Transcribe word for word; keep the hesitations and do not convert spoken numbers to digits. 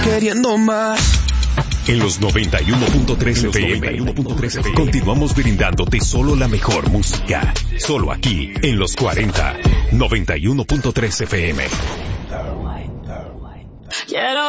queriendo más. En los noventa y uno punto tres F M, continuamos brindándote solo la mejor música. Solo aquí, en los cuarenta, noventa y uno punto tres F M. Quiero